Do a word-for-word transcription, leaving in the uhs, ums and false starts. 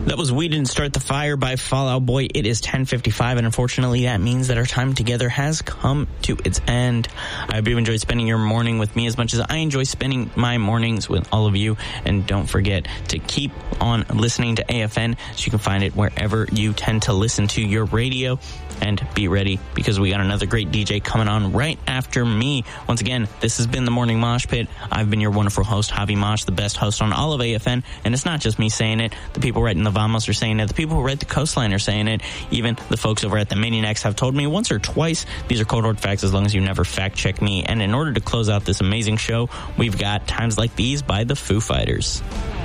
That was We Didn't Start the Fire by Fall Out Boy. It is ten fifty-five, and unfortunately that means that our time together has come to its end. I hope you enjoyed spending your morning with me as much as I enjoy spending my mornings with all of you. And don't forget to keep on listening to A F N, so you can find it wherever you tend to listen to your radio. And be ready, because we got another great D J coming on right after me. Once again, this has been the Morning Mosh Pit. I've been your wonderful host, Javi Mosh, the best host on all of A F N. And it's not just me saying it. The people writing the Vamos are saying it. The people who write the Coastline are saying it. Even the folks over at the Maniacs have told me once or twice. These are cold hard facts, as long as you never fact check me. And in order to close out this amazing show, we've got Times Like These by the Foo Fighters.